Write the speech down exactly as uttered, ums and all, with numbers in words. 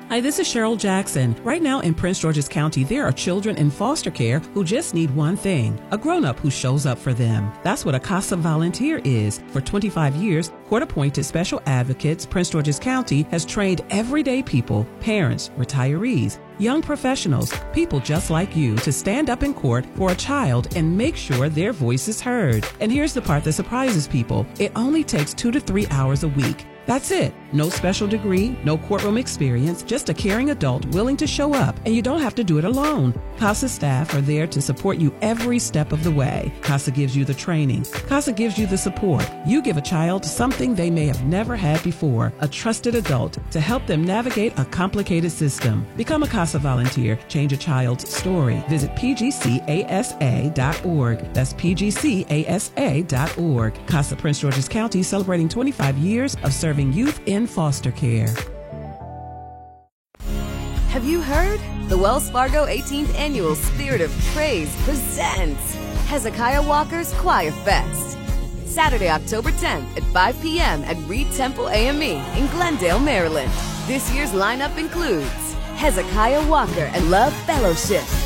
Hi, this is Cheryl Jackson. Right now in Prince George's County, there are children in foster care who just need one thing, a grown-up who shows up for them. That's what a CASA volunteer is. For twenty-five years, court-appointed special advocates, Prince George's County has trained everyday people, parents, retirees, young professionals, people just like you, to stand up in court for a child and make sure their voice is heard. And here's the part that surprises people. It only takes two to three hours a week. That's it. No special degree, no courtroom experience, just a caring adult willing to show up, and you don't have to do it alone. CASA staff are there to support you every step of the way. CASA gives you the training. CASA gives you the support. You give a child something they may have never had before, a trusted adult to help them navigate a complicated system. Become a CASA volunteer. Change a child's story. Visit P G C A S A dot org. That's P G C A S A dot org. CASA Prince George's County, celebrating twenty-five years of service youth in foster care. Have you heard? The Wells Fargo eighteenth Annual Spirit of Praise presents Hezekiah Walker's Choir Fest. Saturday, October tenth at five p.m. at Reed Temple A M E in Glendale, Maryland. This year's lineup includes Hezekiah Walker and Love Fellowship,